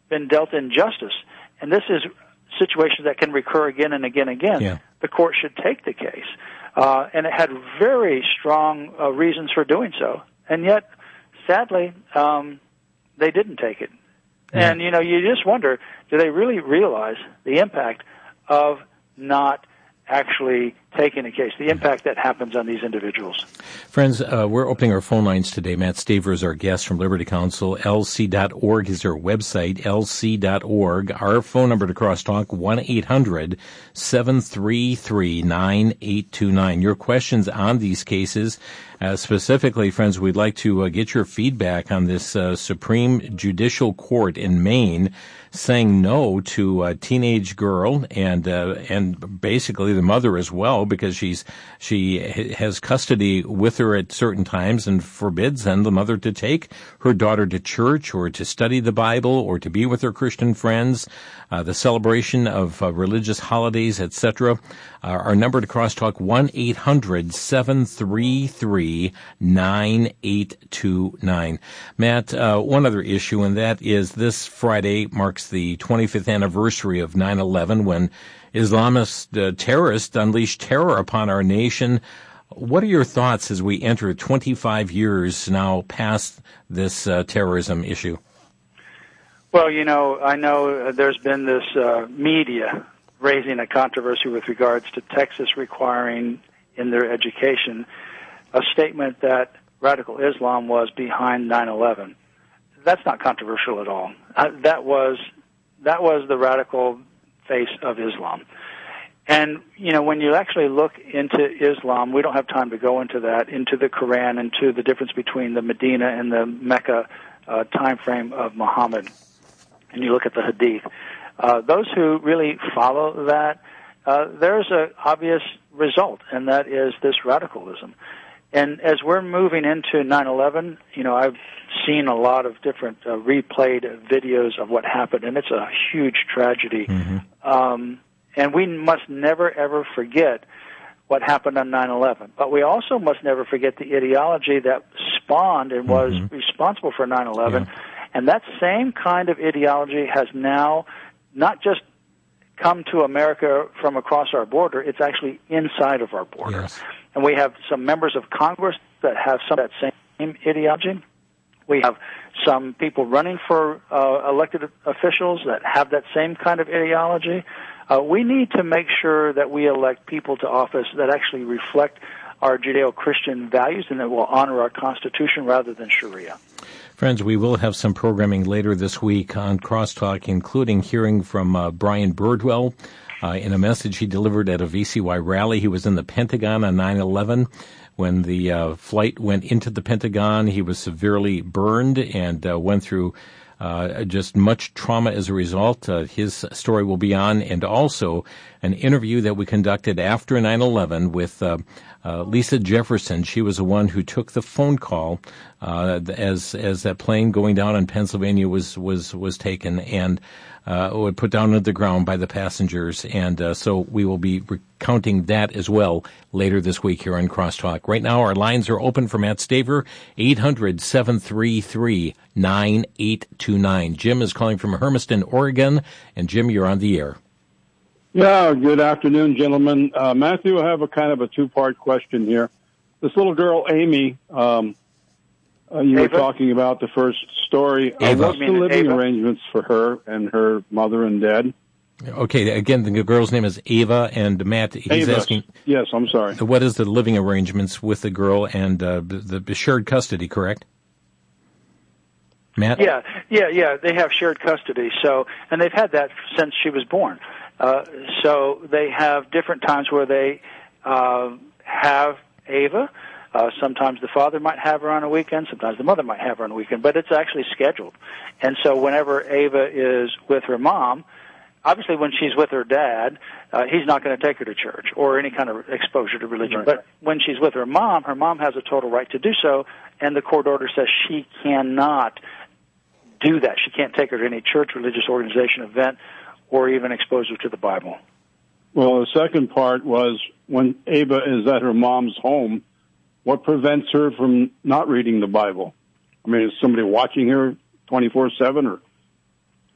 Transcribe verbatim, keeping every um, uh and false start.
been dealt injustice, and this is situations that can recur again and again and again, yeah. the court should take the case. Uh, and it had very strong uh, reasons for doing so. And yet, sadly, um, they didn't take it. Yeah. And, you know, you just wonder, do they really realize the impact of not actually taking a case, the impact that happens on these individuals? Friends, uh, we're opening our phone lines today. Matt Staver is our guest from Liberty Counsel. L C dot org is our website, L C dot org. Our phone number to crosstalk, one eight hundred seven three three nine eight two nine. Your questions on these cases, uh, specifically, friends, we'd like to uh, get your feedback on this uh, Supreme Judicial Court in Maine saying no to a teenage girl and uh, and basically the mother as well, because she's she has custody with her at certain times and forbids then the mother to take her daughter to church or to study the Bible or to be with her Christian friends, uh, the celebration of uh, religious holidays, et cetera. Uh, our number to crosstalk, one eight hundred seven three three nine eight two nine. Matt, uh, one other issue, and that is this Friday marks the twenty-fifth anniversary of nine eleven, when Islamist uh, terrorists unleashed terror upon our nation. What are your thoughts as we enter twenty-five years now past this uh, terrorism issue? Well, you know, I know there's been this uh, media raising a controversy with regards to Texas requiring in their education a statement that radical Islam was behind nine eleven. That's not controversial at all. Uh, that was that was the radical face of Islam. And, you know, when you actually look into Islam, we don't have time to go into that, into the Quran, into the difference between the Medina and the Mecca uh, time frame of Muhammad, and you look at the Hadith. Uh, those who really follow that, uh, there's an obvious result, and that is this radicalism. And as we're moving into nine eleven, you know, I've seen a lot of different uh, replayed videos of what happened, and it's a huge tragedy. Mm-hmm. Um, and we must never, ever forget what happened on nine eleven. But we also must never forget the ideology that spawned and was mm-hmm. responsible for nine eleven. Yeah. And that same kind of ideology has now not just come to America from across our border, it's actually inside of our border. Yes. And we have some members of Congress that have some of that same ideology. We have some people running for uh, elected officials that have that same kind of ideology. Uh, we need to make sure that we elect people to office that actually reflect our Judeo-Christian values and that will honor our Constitution rather than Sharia. Friends, we will have some programming later this week on Crosstalk, including hearing from uh, Brian Birdwell. Uh, in a message he delivered at a V C Y rally. He was in the Pentagon on nine eleven. When the uh, flight went into the Pentagon, he was severely burned and uh, went through uh, just much trauma as a result. Uh, his story will be on, and also an interview that we conducted after nine eleven with uh, uh, Lisa Jefferson. She was the one who took the phone call uh, as as that plane going down in Pennsylvania was was was taken and uh, put down on the ground by the passengers. And uh, so we will be recounting that as well later this week here on Crosstalk. Right now, our lines are open for Matt Staver, eight hundred seven three three nine eight two nine. Jim is calling from Hermiston, Oregon. And Jim, you're on the air. Yeah, good afternoon, gentlemen. Uh, Matthew, I have a kind of a two-part question here. This little girl, Amy, um, uh, you Ava? were talking about the first story. Uh, what's the living Ava? arrangements for her and her mother and dad? Okay, again, the girl's name is Ava, and Matt, he's Ava. asking... Yes, I'm sorry. What is the living arrangements with the girl and uh, the, the shared custody, correct? Matt? Yeah, yeah, yeah. They have shared custody, so and they've had that since she was born. Uh, so they have different times where they uh, have Ava. Uh, sometimes the father might have her on a weekend. Sometimes the mother might have her on a weekend. But it's actually scheduled. And so whenever Ava is with her mom, obviously when she's with her dad, uh, he's not going to take her to church or any kind of exposure to religion. Right. But when she's with her mom, her mom has a total right to do so, and the court order says she cannot do that. She can't take her to any church, religious organization, event, or even expose her to the Bible. Well, the second part was when Ava is at her mom's home, what prevents her from not reading the Bible? I mean, is somebody watching her twenty-four seven, or